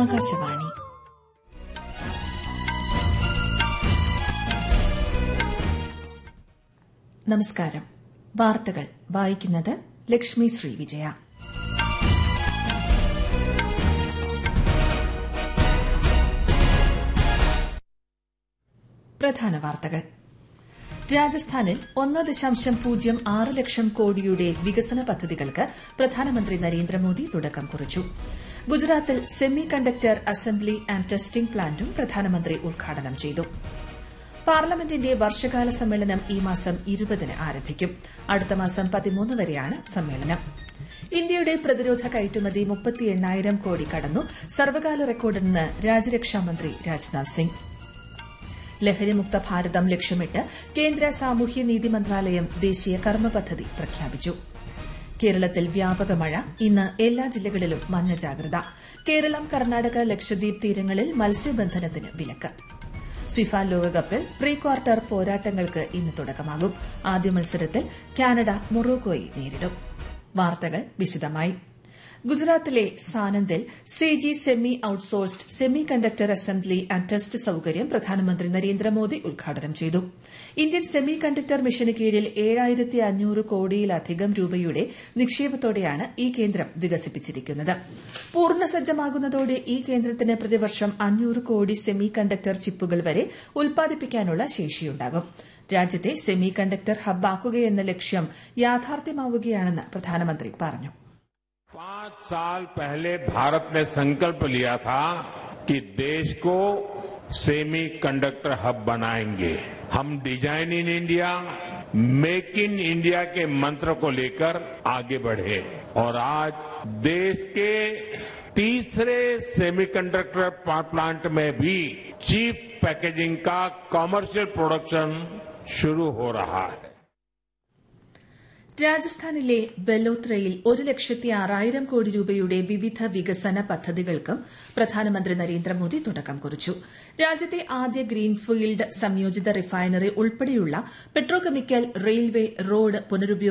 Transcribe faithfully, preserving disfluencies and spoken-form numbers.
ആകാശവാണി. നമസ്കാരം. വാർത്തകൾ വായിക്കുന്നത് ലക്ഷ്മി ശ്രീ വിജയ. പ്രധാന വാർത്തകൾ. രാജസ്ഥാനിൽ ഒന്ന് ദശാംശം പൂജ്യം ആറ് ലക്ഷം കോടിയുടെ വികസന പദ്ധതികൾക്ക് പ്രധാനമന്ത്രി നരേന്ദ്രമോദി തുടക്കം കുറിച്ചു. ഗുജറാത്തിൽ semi conductor assembly and testing പ്ലാന്റും പ്രധാനമന്ത്രി ഉദ്ഘാടനം ചെയ്തു. പാർലമെന്റിന്റെ വർഷകാല സമ്മേളനം ഈ മാസം ഇരുപതിന് ആരംഭിക്കും. അടുത്ത മാസം പതിമൂന്ന് വരെയാണ് സമ്മേളനം. ഇന്ത്യയുടെ പ്രതിരോധ കയറ്റുമതി മുപ്പത്തി എണ്ണായിരം കോടി കടന്നു. സർവകാല റെക്കോർഡെന്ന് രാജ്യരക്ഷാമന്ത്രി രാജ്നാഥ് സിംഗ്. ലഹരിമുക്ത ഭാരതം ലക്ഷ്യമിട്ട് കേന്ദ്ര സാമൂഹ്യനീതി മന്ത്രാലയം ദേശീയ കർമ്മ പദ്ധതി പ്രഖ്യാപിച്ചു. കേരളത്തിൽ വ്യാപക മഴ. ഇന്ന് എല്ലാ ജില്ലകളിലും മഞ്ഞ ജാഗ്രത. കേരളം, കർണാടക, ലക്ഷദ്വീപ് തീരങ്ങളിൽ മത്സ്യബന്ധനത്തിന് വിലക്ക്. ഫിഫ ലോകകപ്പിൽ പ്രീ ക്വാർട്ടർ പോരാട്ടങ്ങൾക്ക് ഇന്ന് തുടക്കമാകും. ആദ്യ മത്സരത്തിൽ കാനഡ മൊറോക്കോയെ നേരിടും. വാർത്തകൾ വിശദമായി. ഗുജറാത്തിലെ സാനന്ദിൽ C G semi outsourced semi conductor assembly and test സൌകര്യം പ്രധാനമന്ത്രി നരേന്ദ്രമോദി ഉദ്ഘാടനം ചെയ്തു. ഇന്ത്യൻ സെമി കണ്ടക്ടർ മിഷന് കീഴിൽ ഏഴായിരത്തി അഞ്ഞൂറ് കോടിയിലധികം രൂപയുടെ നിക്ഷേപത്തോടെയാണ് ഈ കേന്ദ്രം വികസിപ്പിച്ചിരിക്കുന്നത്. പൂർണ്ണസജ്ജമാകുന്നതോടെ ഈ കേന്ദ്രത്തിന് പ്രതിവർഷം അഞ്ഞൂറ് കോടി സെമി കണ്ടക്ടർ ചിപ്പുകൾ വരെ ഉൽപ്പാദിപ്പിക്കാനുള്ള ശേഷിയുണ്ടാകും. രാജ്യത്തെ സെമി കണ്ടക്ടർ ഹബ്ബാക്കുകയെന്ന ലക്ഷ്യം യാഥാർത്ഥ്യമാവുകയാണെന്ന് പ്രധാനമന്ത്രി പറഞ്ഞു. पांच साल पहले भारत ने संकल्प लिया था कि देश को सेमी कंडक्टर हब बनाएंगे. हम design in India, make in India के मंत्र को लेकर आगे बढ़े और आज देश के तीसरे सेमीकंडक्टर प्लांट में भी चीप पैकेजिंग का कॉमर्शियल प्रोडक्शन शुरू हो रहा है. രാജസ്ഥാനിലെ ബലോത്രയിൽ ഒരു ലക്ഷത്തി ആറായിരം കോടി രൂപയുടെ വിവിധ വികസന പദ്ധതികൾക്കും പ്രധാനമന്ത്രി നരേന്ദ്രമോദി തുടക്കം കുറിച്ചു. രാജ്യത്തെ ആദ്യ ഗ്രീൻഫീൽഡ് സംയോജിത റിഫൈനറി ഉൾപ്പെടെയുള്ള പെട്രോകെമിക്കൽ, റെയിൽവേ, റോഡ് പുനരുപയോഗ